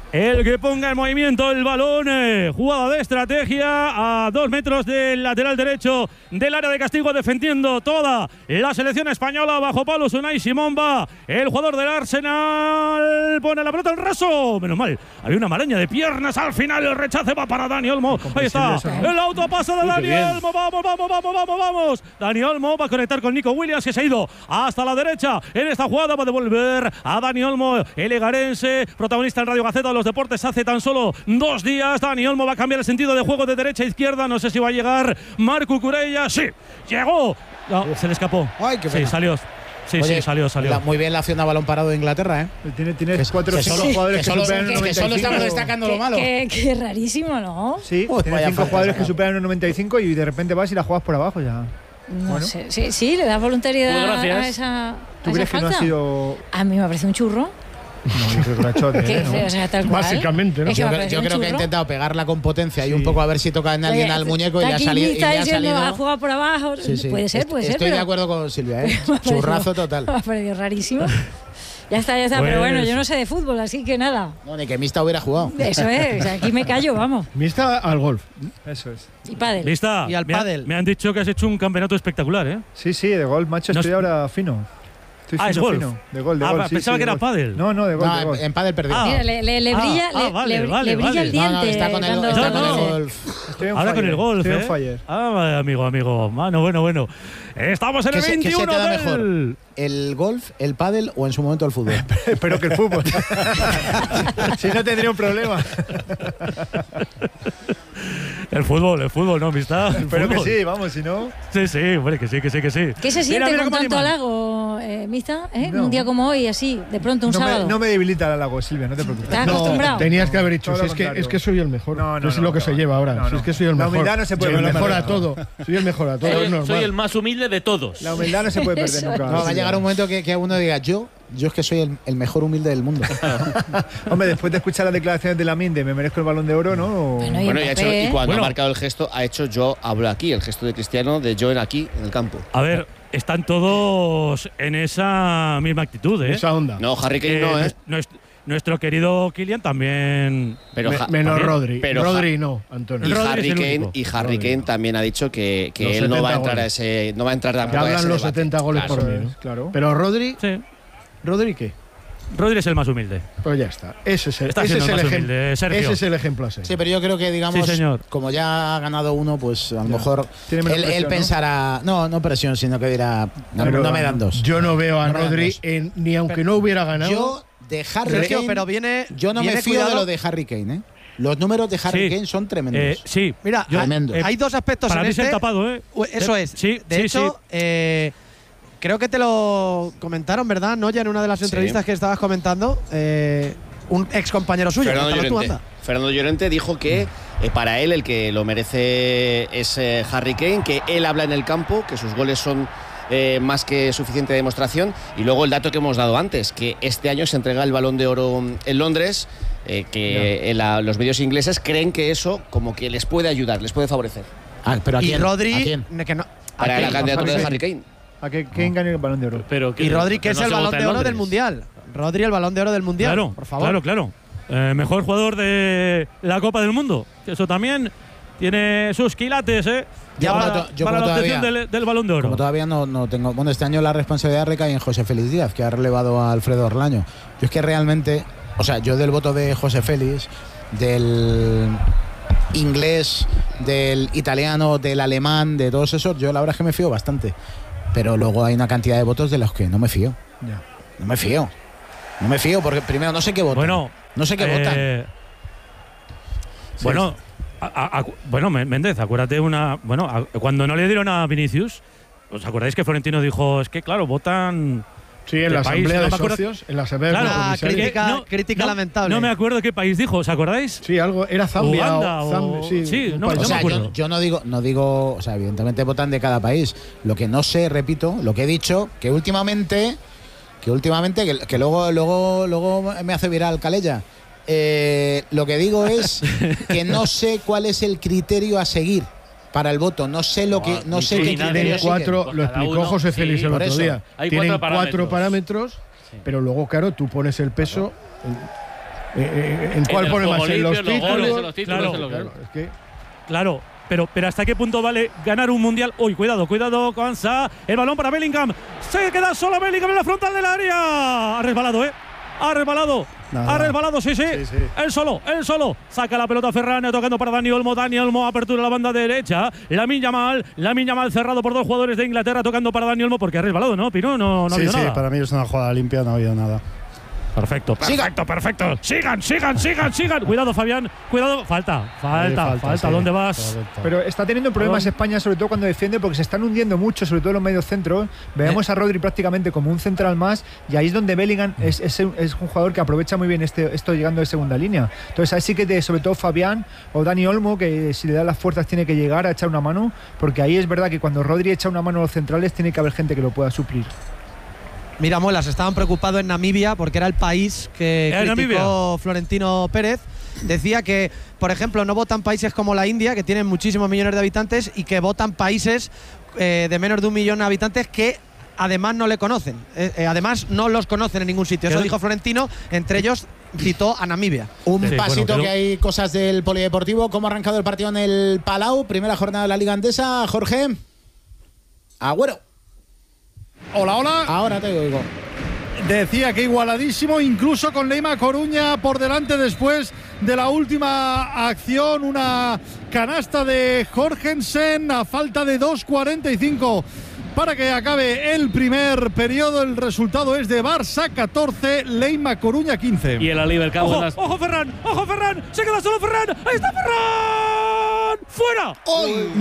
el que ponga en movimiento el balón. Eh, jugada de estrategia a dos metros del lateral derecho del área de castigo, defendiendo toda la selección española. Bajo palos Unai Simón va el jugador del Arsenal, pone la pelota en raso. Menos mal, había una maraña de piernas al final. El rechace va para Dani Olmo. Ahí está, el autopase de Dani Olmo. Vamos, vamos, vamos, vamos, vamos. Dani Olmo va a conectar con Nico Williams, que se ha ido hasta la derecha en esta jugada. Va a devolver a Dani Olmo, el egarense, protagonista en Radio Gaceta de los Deportes hace tan solo dos días. Dani Olmo va a cambiar el sentido de juego de derecha a izquierda. No sé si va a llegar Marco Cucurella. Sí, llegó. No, se le escapó. Ay, qué sí, salió. Sí, Oye, sí, salió, salió. La, muy bien la acción a balón parado de Inglaterra, ¿eh? Tiene, tiene que, cuatro o cinco sí, jugadores que, que, solo, superan que, el noventa y cinco. que solo estamos destacando que, lo malo. Que, que rarísimo, ¿no? Sí, Uy, tiene cinco falta, jugadores saca. que superan el noventa y cinco y de repente vas y la juegas por abajo ya. No Bueno. sé. Sí, sí, le das voluntariedad Pues gracias. a esa. ¿Tú a crees esa que no ha falta. sido...? A mí me parece un churro. No, yo creo que lo ha hecho de, Que, ¿no? o sea, tal cual. Básicamente, ¿no? Es que Yo, me creo- parece yo un creo que ha churro. intentado pegarla con potencia y Sí. un poco a ver si toca en alguien Oye, al muñeco y le ha aquí salido. Y está le ha diciendo, salido ha jugado por abajo. Sí, sí. Puede ser, Est- puede ser. Estoy pero de acuerdo con Silvia, ¿eh? me ha parecido- Churrazo total. Me ha parecido rarísimo. Ya está, ya está. Pues- Pero bueno, yo no sé de fútbol, así que nada. No, ni que Mista hubiera jugado. Eso es. Aquí me callo, vamos. Mista al golf. Eso es. Y pádel. Lista. Y al me, han- pádel. me han dicho que has hecho un campeonato espectacular, ¿eh? Sí, sí, de gol, macho, No estoy es- ahora fino. Estoy Ah, fino, es golf. fino. De gol, de Ah, gol. sí, pensaba sí, que de era gol. pádel. No, no, de gol, No, de en, gol. en pádel perdió. Ah. Mira, le, le, le Ah, brilla, ah, le, vale, le- vale, le brilla vale. el diente. No, no, está con el, cuando- está No, con no. el golf. Estoy on Ahora con fire, el golf, estoy on ¿eh? fire. Ah, amigo, amigo. Bueno, bueno, bueno. Estamos en ¿Qué el se, qué se veintiuno te da del- mejor? ¿El golf, el pádel o en su momento el fútbol? Espero que el fútbol. Si no tendría un problema. El fútbol, el fútbol, ¿no, amistad? El Espero que fútbol. sí, vamos, si no. Sí, sí, hombre, que sí, que sí, que sí. ¿Qué se Mira, siente mira con cómo tanto animan. halago, eh, Mista? ¿Eh? No. Un día como hoy, así, de pronto, un No sábado. me, no me debilita el halago, Silvia, no te preocupes. ¿Estás acostumbrado? Tenías que haber dicho, Todo si lo es que, contrario. es que soy el mejor. No, no, es no, lo que no, se lleva ahora. no, Si no. es que soy el La mejor. humildad no se puede Soy el perder mejor nunca. a todo. Soy el mejor a todo. Soy, es normal. soy el más humilde de todos. La humildad no se puede perder Eso nunca. No, va a Silvia. llegar un momento que, que uno diga, yo, yo es que soy el, el mejor humilde del mundo. Hombre, después de escuchar las declaraciones de Lamine de me merezco el Balón de Oro, ¿no? O- Bueno, y Bueno, y, ha hecho- Mbappé, y cuando Bueno. ha marcado el gesto, ha hecho yo hablo aquí, el gesto de Cristiano de yo en aquí, en el campo. A ver, están todos en esa misma actitud, ¿eh? Esa onda. No, Harry Kane Eh, no, ¿eh? nues- Nuestro querido Kylian también. Pero Me- Ja- menos también, Rodri. pero Rodri no, Antonio. Y Rodri es Harry el Kane, único. y Harry Rodri Kane no. también ha dicho que, que Los él no va a setenta entrar a goles. ese, no va a entrar Ya tampoco a ese hablan los debate. setenta goles Claro. por Eso mí. es, ¿no? claro. Pero Rodri, Sí. ¿Rodri qué? Rodri es el más humilde. Pues ya está. Ese es el, Está ese siendo es el más ejemplo. humilde, Sergio. Ese es el ejemplo a seguir. Sí, pero yo creo que, digamos, Sí, señor. como ya ha ganado uno, pues a lo mejor Tiene menos él, él presión, ¿no? pensará, ¿no? no, presión, sino que dirá, no, Pero no me dan dos. Yo no veo a No me dan Rodri dos. en- ni aunque no hubiera ganado. Yo de Harry Sergio, Kane, pero viene. yo no viene me fío cuidado. de lo de Harry Kane, ¿eh? Los números de Harry Sí. Kane son tremendos. Eh, sí. Mira, Yo- hay, Tremendo. hay dos aspectos Para en mí este. se han tapado, ¿eh? U- Eso De- es. Sí, de sí, hecho, sí. eh, creo que te lo comentaron, ¿verdad? No, ya en una de las Sí. entrevistas que estabas comentando, eh, un ex compañero suyo. Fernando Cuéntalo tú, Llorente. anda. Fernando Llorente dijo que eh, para él el que lo merece es eh, Harry Kane, que él habla en el campo, que sus goles son eh, más que suficiente demostración. Y luego el dato que hemos dado antes, que este año se entrega el Balón de Oro en Londres, eh, que en la- los medios ingleses creen que eso como que les puede ayudar, les puede favorecer. Ah, pero ¿a Y quién? Rodri. ¿A quién? que no- Para ¿a la quién? candidatura de Harry Harry Kane. A que Kane gane el Balón de Oro. Pero que- Y Rodri, que es no el se balón vota de en oro del Londres. Mundial. Rodri, el balón de oro del Mundial. Claro, por favor. claro, claro. Eh, mejor jugador de la Copa del Mundo. Que eso también tiene sus quilates, ¿eh? Yo para como to- yo para como la obtención todavía- del, del Balón de Oro. Como todavía no, no tengo. Bueno, este año la responsabilidad recae en José Félix Díaz, que ha relevado a Alfredo Orlaño. Yo es que realmente, o sea, yo del voto de José Félix, del inglés, del italiano, del alemán, de todos esos, yo la verdad es que me fío bastante. Pero luego hay una cantidad de votos de los que no me fío. Ya. No me fío. No me fío porque primero no sé qué votan. Bueno, no sé qué eh, votan. Bueno, a- a- a- bueno, Méndez, acuérdate una. Bueno, a- cuando no le dieron a Vinicius, ¿os acordáis que Florentino dijo? Es que, claro, votan. Sí, en ¿Qué la país? asamblea No de me acuerdo- socios, en la asamblea Claro, de Una comisarios. crítica, no, crítica no, lamentable. No me acuerdo qué país dijo, ¿os acordáis? Sí, algo era Zambia Uganda o, o- Zambia, sí, sí, un no, país. no O sea, me yo, acuerdo. yo no digo, no digo, o sea, evidentemente votan de cada país. Lo que no sé, repito, lo que he dicho, que últimamente, que últimamente, que, que luego, luego, luego me hace viral Calella. Eh, lo que digo es que no sé cuál es el criterio a seguir para el voto. No sé lo que, no ni sé tú qué ni nadie. criterio Tienen cuatro, Pues lo cada explicó uno, José sí, Félix el por otro eso. día. Hay Tienen cuatro cuatro parámetros. parámetros, pero luego, claro, tú pones el peso. Eh, ¿En cuál pone más? ¿En los los títulos? goles, en los títulos, Claro, en los Claro, es que Claro, pero, pero ¿hasta qué punto vale ganar un mundial? Uy, cuidado, cuidado, Kwanza. El balón para Bellingham. Se queda solo Bellingham en la frontal del área. Ha resbalado, ¿eh? Ha resbalado. Nada. Ha resbalado, sí, sí. Sí, sí. Él solo, él solo. Saca la pelota Ferran, tocando para Dani Olmo. Dani Olmo, apertura a la banda derecha. Lamine Yamal, Lamine Yamal cerrado por dos jugadores de Inglaterra, tocando para Dani Olmo porque ha resbalado, ¿no? Pino, no, no ha sí, habido sí, nada. para mí es una jugada limpia, no ha habido nada. Perfecto, perfecto, perfecto. Sigan, sigan, sigan, sigan. Cuidado, Fabián. Cuidado. Falta, falta, falta, falta. sí. ¿Dónde vas? Correcto. Pero está teniendo problemas Perdón. España, sobre todo cuando defiende, porque se están hundiendo mucho, sobre todo en los medios centros. Veamos Eh. a Rodri prácticamente como un central más, y ahí es donde Bellingham es, es, un- es un jugador que aprovecha muy bien este, esto llegando de segunda línea. Entonces ahí sí que de, sobre todo Fabián o Dani Olmo, que si le da las fuerzas tiene que llegar a echar una mano, porque ahí es verdad que cuando Rodri echa una mano a los centrales tiene que haber gente que lo pueda suplir. Mira, Muelas, estaban preocupados en Namibia porque era el país que ¿Era criticó Namibia? Florentino Pérez. Decía que, por ejemplo, no votan países como la India, que tienen muchísimos millones de habitantes, y que votan países eh, de menos de un millón de habitantes que además no le conocen. Eh, eh, además no los conocen en ningún sitio. Eso ¿Qué? dijo Florentino, entre ellos citó a Namibia. Un Sí, pasito bueno, pero- que hay cosas del polideportivo. ¿Cómo ha arrancado el partido en el Palau? Primera jornada de la Liga Andesa. Jorge. Agüero. Hola, hola. Ahora te oigo. Decía que igualadísimo, incluso con Leima Coruña por delante después de la última acción. Una canasta de Jorgensen a falta de dos cuarenta y cinco para que acabe el primer periodo. El resultado es de Barça catorce, Leima Coruña quince. Y el Oliver Cabo en Ojo, las… ojo, Ferran, ojo, Ferran. Se queda solo Ferran. Ahí está Ferran. ¡Fuera! ¡Ay,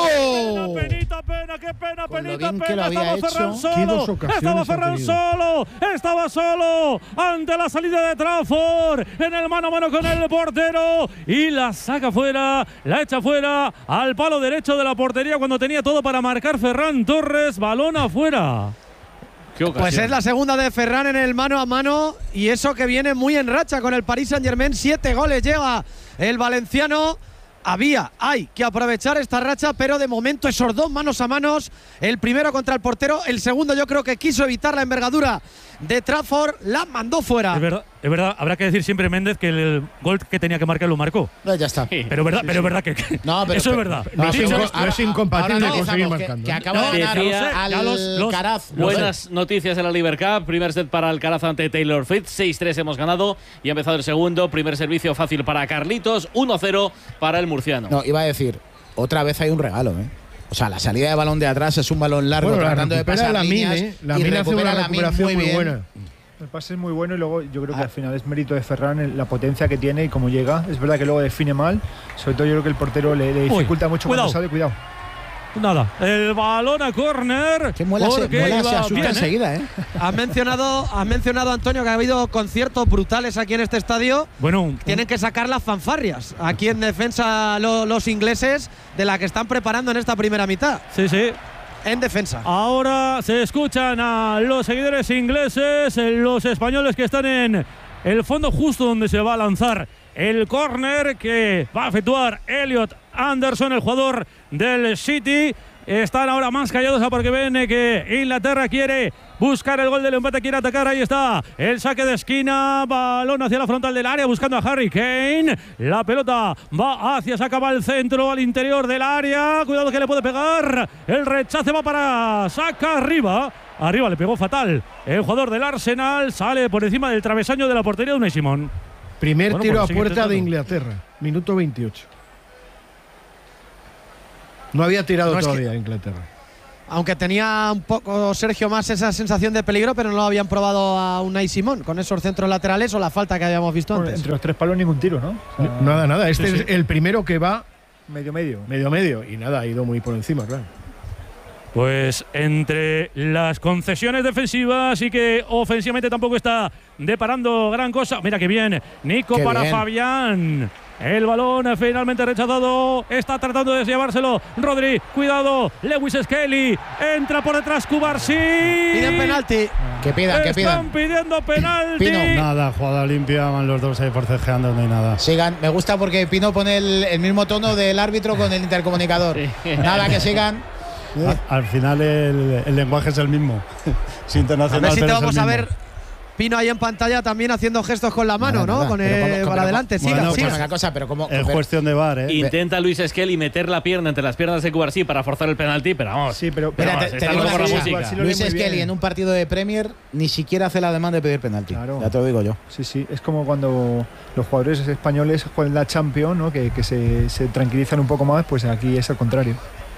¡No! Penita, pena, qué pena, Con lo penita, bien que lo pena. había Estaba Ferran hecho. Qué dos solo. ocasiones Estaba ha Ferran tenido. solo. Estaba solo ante la salida de Trafford en el mano a mano con el portero y la saca fuera, la echa fuera al palo derecho de la portería cuando tenía todo para marcar Ferran Torres. Balón afuera. ¿Qué ocasión? Pues es la segunda de Ferran en el mano a mano, y eso que viene muy en racha con el Paris Saint-Germain. Siete goles llega el valenciano. Había, hay que aprovechar esta racha, pero de momento esos dos manos a manos, el primero contra el portero, el segundo yo creo que quiso evitar la envergadura de Trafford, la mandó fuera. Es verdad, es verdad, habrá que decir siempre Méndez que el gol que tenía que marcar lo marcó. No, ya está. Pero es verdad, pero es verdad que, que No, pero- eso es pero- verdad. No, Lo es he dicho- inco- no es incompatible ahora con seguir analizamos, marcando. Que, que ¿eh? acaba No, de ganar decía al los- los- Caraz. Buenas noticias en la Liber Cup. Primer set para Alcaraz ante Taylor Fritz. seis tres hemos ganado y ha empezado el segundo. Primer servicio fácil para Carlitos. uno cero para el murciano. No, iba a decir, otra vez hay un regalo, ¿eh? O sea, la salida de balón de atrás es un balón largo Bueno, la tratando de recupera pasar la líneas Min, ¿eh? La y Min hace recupera una la Min recuperación muy, bien. buena. El pase es muy bueno y luego yo creo que al final es mérito de Ferran el- la potencia que tiene y cómo llega. Es verdad que luego define mal, sobre todo yo creo que el portero le, le dificulta mucho cuidado. cuando sale. Cuidado. Nada, el balón a córner. Que Muela se, porque Muela iba se asusta bien, ¿eh? enseguida, ¿eh? Has mencionado, has mencionado, Antonio, que ha habido conciertos brutales aquí en este estadio. Bueno, un- Tienen que sacar las fanfarrias aquí en defensa lo- los ingleses de la que están preparando en esta primera mitad. sí, sí. En defensa. Ahora se escuchan a los seguidores ingleses, eh, los españoles que están en el fondo justo donde se va a lanzar el córner que va a efectuar Elliot Anderson, el jugador del City. Están ahora más callados porque ven eh, que Inglaterra quiere buscar el gol del empate, quiere atacar. Ahí está el saque de esquina, balón hacia la frontal del área buscando a Harry Kane. La pelota va hacia, saca va al centro, al interior del área. Cuidado que le puede pegar. El rechace va para saca arriba. Arriba le pegó fatal. El jugador del Arsenal sale por encima del travesaño de la portería de Unai Simón. Primer Bueno, tiro pues a sigue puerta de intentando. Inglaterra, minuto veintiocho. No había tirado No, es que- todavía Inglaterra. Aunque tenía un poco Sergio más esa sensación de peligro, pero no lo habían probado a Unai Simón con esos centros laterales o la falta que habíamos visto Bueno, antes. entre los tres palos ningún tiro, ¿no? O sea, Nada, nada. Este Sí, es sí. el primero que va medio medio. medio medio y nada, ha ido muy por encima, claro. Pues entre las concesiones defensivas y que ofensivamente tampoco está deparando gran cosa. Mira que bien, Nico Qué para bien. Fabián. El balón finalmente rechazado. Está tratando de llevárselo Rodri. Cuidado, Lewis Skelly. Entra por detrás Cubarsí. Piden penalti. Que pidan, que Están pidan. pidiendo penalti. Pino, Nada, jugada limpia, van los dos ahí forcejeando, no hay nada. Sigan, me gusta porque Pino pone el, el mismo tono del árbitro con el intercomunicador. Nada, que sigan. Al, al final el, el lenguaje es el mismo. Es A internacional, ver si te pero es el vamos a mismo. ver. Pino ahí en pantalla también haciendo gestos con la mano, ¿no? Nada, Con pero el, como- para pero adelante, como- siga, bueno, siga. pues una cosa, pero como Es cuestión de bar, ¿eh? Intenta Luis Esqueli meter la pierna entre las piernas de Cubarsí para forzar el penalti, pero vamos. Sí, pero, pero Mira, vamos, te, está te digo loco una por la cosa, música. Sí, lo lee Luis muy Esqueli bien. en un partido de Premier ni siquiera hace la demanda de pedir penalti. Claro. Ya te lo digo yo. Sí, sí, es como cuando los jugadores españoles juegan la Champions, ¿no? que, que se, se tranquilizan un poco más, pues aquí es al contrario.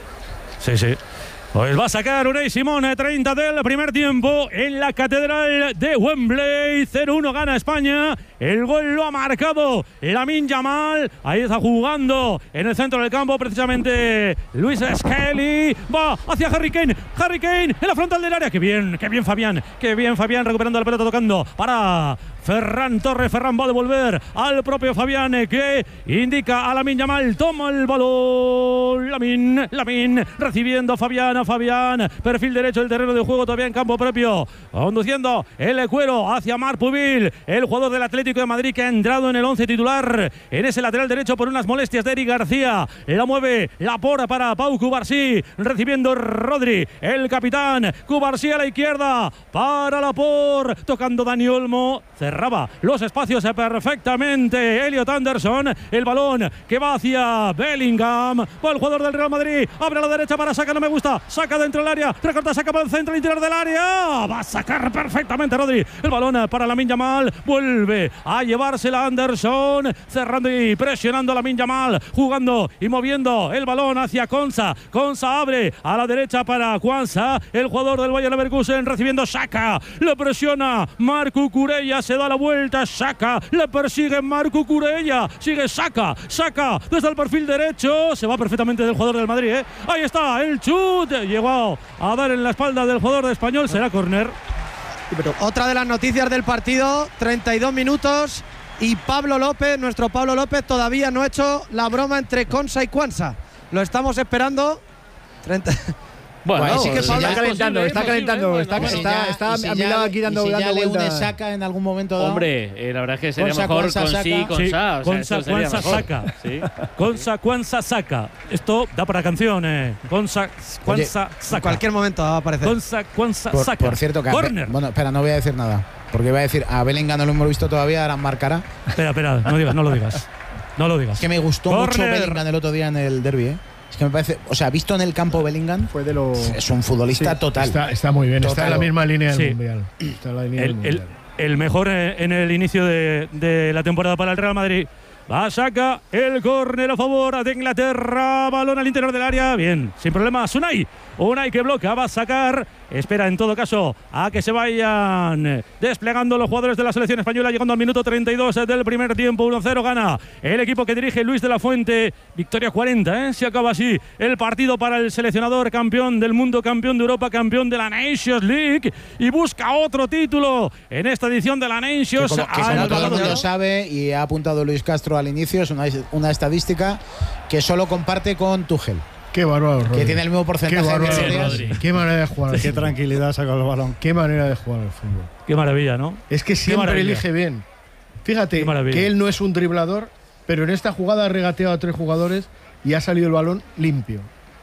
Sí, sí. Pues va a sacar Unai Simón, treinta del primer tiempo en la Catedral de Wembley. cero uno gana España. El gol lo ha marcado Lamine Yamal. Ahí está jugando en el centro del campo precisamente Luis Esqueli. Va hacia Harry Kane. Harry Kane en la frontal del área. Qué bien, qué bien Fabián. Qué bien Fabián recuperando la pelota, tocando para Ferran Torres. Ferran va a devolver al propio Fabián, eh, que indica a Lamine Yamal. Toma el balón. Lamine, Lamine recibiendo a Fabián. A Fabián, perfil derecho del terreno de juego, todavía en campo propio. Conduciendo el cuero hacia Marc Pubil, el jugador del Atlético de Madrid que ha entrado en el once titular en ese lateral derecho por unas molestias de Eric García. La mueve Laporte para Pau Cubarsí, recibiendo Rodri, el capitán. Cubarsí a la izquierda para Laporte, tocando Dani Olmo. Cerraba los espacios perfectamente Elliot Anderson. El balón que va hacia Bellingham. Va el jugador del Real Madrid. Abre a la derecha para Saka, no me gusta. Saca dentro del área. Recorta, saca para el centro, al interior del área. Va a sacar perfectamente Rodri. El balón para Lamine Yamal. Vuelve a llevársela Anderson. Cerrando y presionando a Lamine Yamal. Jugando y moviendo el balón hacia Konsa. Konsa abre a la derecha para Kwanza. El jugador del Bayer Leverkusen recibiendo Saka. Le presiona Marco Cucurella. Se da la vuelta. Saka. Le persigue Marco Cucurella. Sigue Saka. Saka desde el perfil derecho. Se va perfectamente del jugador del Madrid, ¿eh? Ahí está el chut. Llegó a dar en la espalda del jugador de Español. Será córner. Otra de las noticias del partido, treinta y dos minutos y Pablo López, nuestro Pablo López, todavía no ha hecho la broma entre Konsa y Kwanza. Lo estamos esperando. treinta Bueno, Bueno, sí que está Pablo- calentando, es está posible, calentando, bueno, está, bueno. Si está, ya- está y si a mi ya lado le- aquí dando, y si dando ya le une vueltas. Saka en algún momento dado. Hombre, eh, la verdad es que sería Konsa, mejor Kwanza, con sí, Saka. con Sí, Sa. O sea, Konsa, eso sería Kwanza, mejor. Saka. Sí. Konsa, Kwanza, Saka. Esto da para canción, eh. Konsa, Kwanza, En Saka. cualquier momento va a aparecer. Konsa, Kwanza, Por, Saka. por cierto, que a- Corner. bueno, espera, no voy a decir nada. Porque iba a decir, a Bellingham no lo hemos visto todavía, ahora marcará. Espera, espera, no digas, no lo digas. No lo digas. Es que me gustó mucho Corner. Bellingham el otro día en el derby, ¿eh? Es que me parece, o sea, visto en el campo Bellingham, Fue de los. es un futbolista Sí, total. Está, está muy bien, está en la Total. misma línea del Sí. Mundial. Está en la línea del El, Mundial. el- el mejor eh, en el inicio de, de la temporada para el Real Madrid. Va, saca el córner a favor de Inglaterra. Balón al interior del área. Bien, sin problemas. Unai. Unai que bloquea. Va a sacar. Espera en todo caso a que se vayan desplegando los jugadores de la selección española. Llegando al minuto treinta y dos del primer tiempo. uno cero gana el equipo que dirige Luis de la Fuente. Victoria cuarenta. ¿eh? Se acaba así el partido para el seleccionador. Campeón del mundo, campeón de Europa, campeón de la Nations League. Y busca otro título en esta edición de la Que Nations. como, que como al todo el Balón de mundo Oro. sabe y ha apuntado Luis Castro al inicio, es una, una estadística que solo comparte con Tuchel, Qué bárbaro, Rodri. que tiene el mismo Qué porcentaje de bárbaro, victorias. Rodri. Qué manera de jugar al Qué fútbol. tranquilidad saca el balón. Qué manera de jugar al fútbol. Qué maravilla, ¿no? Es que siempre maravilla. elige bien. Fíjate Qué maravilla. que él no es un driblador, pero en esta jugada ha regateado a tres jugadores y ha salido el balón limpio.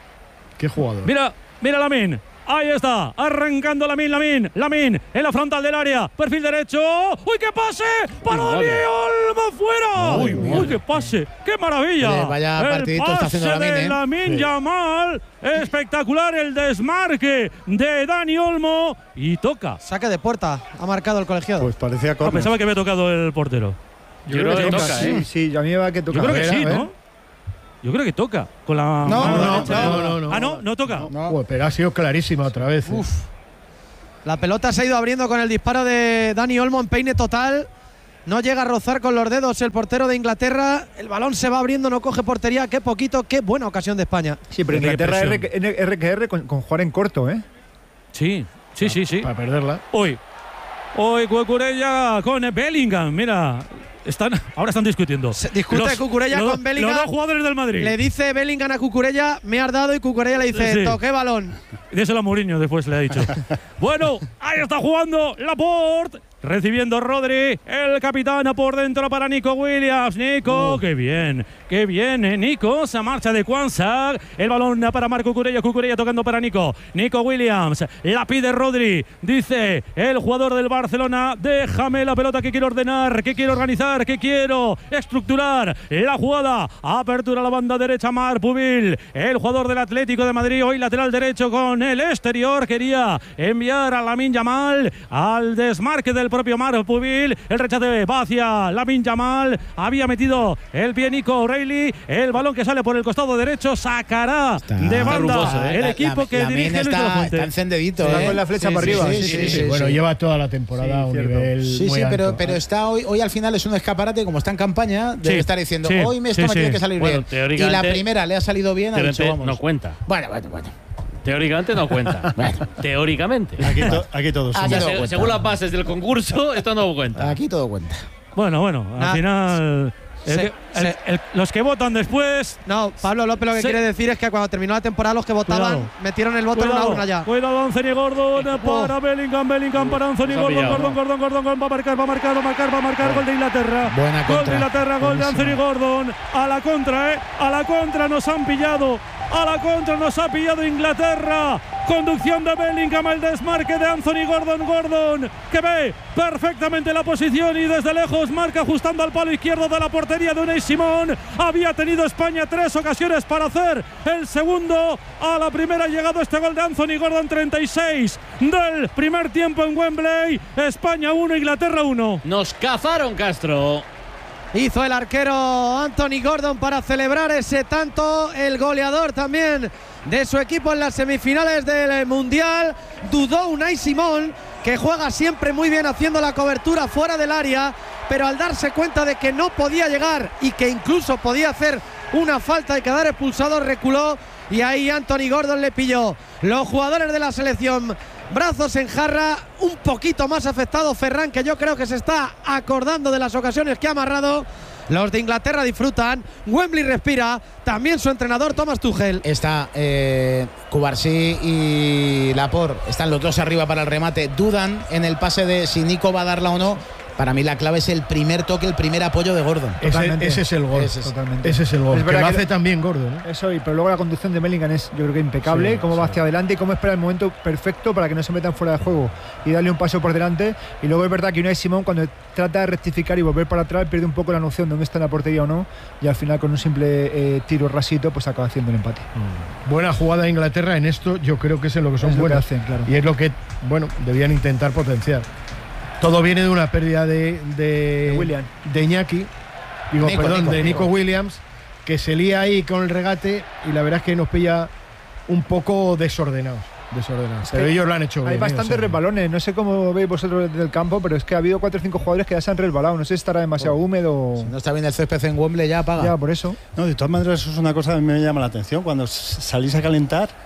Qué jugador. Mira, mira Lamine. Ahí está, arrancando Lamine, Lamine, Lamine en la frontal del área, perfil derecho. ¡Uy, qué pase! ¡Para Dani Olmo fuera! Uy, ¡Uy, madre. qué pase! ¡Qué maravilla! Oye, vaya el partidito está pase haciendo Lamine, de ¿eh? Lamine Sí. Yamal. Espectacular el desmarque de Dani Olmo. Y toca. Saque de puerta, ha marcado el colegiado. Pues parecía Ah, córner. pensaba que había tocado el portero. Yo creo que toca, sí, ¿eh? sí, a mí me va que Yo tocar. creo que ver, sí, a ver. ¿no? Yo creo que toca. Con la No, mano no, derecha. no, no, no. Ah, no, no toca. No. Joder, pero ha sido clarísima otra vez. ¿eh? Uf. La pelota se ha ido abriendo con el disparo de Dani Olmo en peine total. No llega a rozar con los dedos el portero de Inglaterra. El balón se va abriendo, no coge portería. Qué poquito, qué buena ocasión de España. Sí, pero Tiene Inglaterra presión. R- R que R con, con jugar en corto, ¿eh? Sí, sí, sí, sí. Para perderla. Hoy, hoy Cucurella con Bellingham. Mira, están, ahora están discutiendo. Se discute Cucurella los- con Bellingham. Los dos jugadores del Madrid. Le dice Bellingham a Cucurella, me has dado, y Cucurella le dice, Sí. toqué balón. Díselo a Mourinho después le ha dicho. Bueno, ahí está jugando Laporte. recibiendo Rodri, el capitán por dentro para Nico Williams. Nico, uh. qué bien, qué bien, eh, Nico, se marcha de Kwanzaa, el balón para Marco Cucurella, Cucurella tocando para Nico, Nico Williams, la pide Rodri, dice el jugador del Barcelona, déjame la pelota que quiero ordenar, que quiero organizar, que quiero estructurar la jugada, apertura a la banda derecha Marc Pubil, el jugador del Atlético de Madrid, hoy lateral derecho con el exterior, quería enviar a Lamine Yamal al desmarque del propio Marc Pubil, el rechace va hacia Lamine Yamal, había metido el pie Nico O'Reilly, el balón que sale por el costado derecho, sacará está de banda ruboso, ¿eh? el equipo la, que la dirige Luis de la Fuente. Está encendidito, ¿eh? con la flecha sí, para sí, arriba. Sí, sí, sí, sí, sí, bueno, sí. lleva toda la temporada a un nivel Sí, muy sí, alto. pero, pero está hoy, hoy al final es un escaparate, como está en campaña, debe sí, estar diciendo, sí, hoy esto sí, me tiene sí. que salir bueno, bien. Y la primera le ha salido bien, ha dicho, vamos. No cuenta. Bueno, bueno, bueno. Teóricamente no cuenta. Bueno. Teóricamente. Aquí, to, aquí todos o sea, se, según las bases del concurso, esto no cuenta. Aquí todo cuenta. Bueno, bueno, al nah. final… El, Se, el, el, el, los que votan después. No, Pablo López lo que se, quiere decir es que cuando terminó la temporada, los que votaban cuidado, metieron el voto cuidado, en una urna ya. Cuidado, Anthony Gordon oh. para Bellingham, Bellingham para Anthony Gordon, Gordon, Gordon, Gordon, Gordon, Gordon, va a marcar, va a marcar, va a marcar, va a marcar, oh. gol de Inglaterra. Buena gol de Inglaterra, gol de Anthony Gordon. A la contra, eh. A la contra nos han pillado. A la contra nos ha pillado Inglaterra. Conducción de Bellingham, el desmarque de Anthony Gordon, Gordon, que ve perfectamente la posición y desde lejos marca ajustando al palo izquierdo de la portería de Unai Simón. Había tenido España tres ocasiones para hacer el segundo. A la primera ha llegado este gol de Anthony Gordon, treinta y seis del primer tiempo en Wembley. España uno, Inglaterra uno. Nos cazaron, Castro. Hizo el arquero Anthony Gordon para celebrar ese tanto, el goleador también de su equipo en las semifinales del Mundial. Dudó Unai Simón, que juega siempre muy bien haciendo la cobertura fuera del área, pero al darse cuenta de que no podía llegar y que incluso podía hacer una falta y quedar expulsado, reculó y ahí Anthony Gordon le pilló. Los jugadores de la selección, brazos en jarra, un poquito más afectado Ferran, que yo creo que se está acordando de las ocasiones que ha amarrado. Los de Inglaterra disfrutan, Wembley respira, también su entrenador Thomas Tuchel. Está eh, Cubarsí y Laporte, están los dos arriba para el remate, dudan en el pase de si Nico va a darla o no. Para mí la clave es el primer toque, el primer apoyo de Gordon. Ese, ese es el gol. Ese es, ese es el gol. Es que lo que hace también Gordon, ¿eh? Eso, pero luego la conducción de Bellingham es, yo creo que impecable. Sí, cómo sí. va hacia adelante y cómo espera el momento perfecto para que no se metan fuera de juego y darle un paso por delante. Y luego es verdad que Unai Simón, cuando trata de rectificar y volver para atrás, pierde un poco la noción de dónde está en la portería o no. Y al final, con un simple eh, tiro rasito, pues acaba haciendo el empate. Mm. Buena jugada de Inglaterra en esto, yo creo que es en lo que son es buenas. Lo que hacen, claro. Y es lo que, bueno, debían intentar potenciar. Todo viene de una pérdida de, de, de William, de Iñaki, digo, Nico, perdón, Nico, de Nico, Nico Williams, que se lía ahí con el regate y la verdad es que nos pilla un poco desordenados. desordenados. Pero ellos lo han hecho bien. Hay bastantes resbalones, no sé cómo veis vosotros desde el campo, pero es que ha habido cuatro o cinco jugadores que ya se han resbalado. No sé si estará demasiado oh. húmedo. Si no está bien el césped en Wembley, ya apaga. Ya, por eso. No, de todas maneras, eso es una cosa que me llama la atención. Cuando salís a calentar,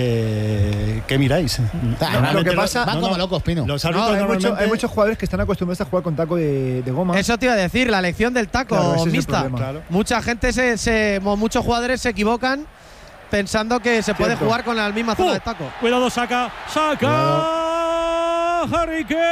Eh, ¿qué miráis? No, lo que pasa, van no, como locos, Pino. Los no, hay, normalmente... mucho, hay muchos jugadores que están acostumbrados a jugar con taco de, de goma. Eso te iba a decir, la elección del taco claro, mixta. Claro. Mucha gente, se, se, muchos jugadores se equivocan pensando que se puede Cierto. jugar con la misma zona uh, de taco. Cuidado, saca, saca, Harry Kane,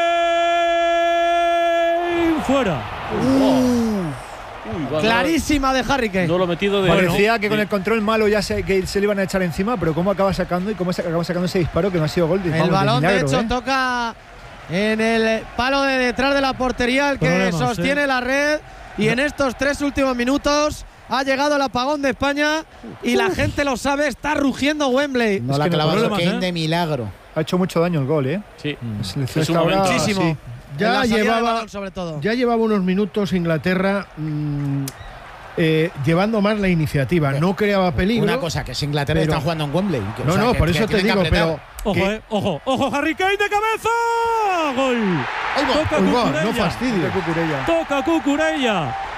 fuera. Uh. Uy, bueno, clarísima de Harry Kane. No lo metido de Parecía bueno, que con el control malo ya se, que se le iban a echar encima, pero cómo acaba sacando y cómo se acaba sacando ese disparo que no ha sido gol. De, el vamos, balón de, milagro, de hecho ¿eh? toca en el palo de detrás de la portería, el que Problemas, sostiene ¿eh? la red. Y no. en estos tres últimos minutos ha llegado el apagón de España y Uf. la gente lo sabe, está rugiendo Wembley. No es la clavado Kane ¿eh? de milagro. Ha hecho mucho daño el gol, ¿eh? Sí. Mm. Es un momento, muchísimo. Sí. Ya llevaba, balón, sobre todo. ya llevaba unos minutos Inglaterra mmm, eh, llevando más la iniciativa. Pero no creaba peligro. Una cosa, que si Inglaterra pero, está jugando en Wembley. Que, no, o sea, no, que, por eso te digo, pero. Ojo, que, eh, ojo, ojo, Harry Kane de cabeza. Gol. Toca Cucurella. No fastidio. Toca Cucurella.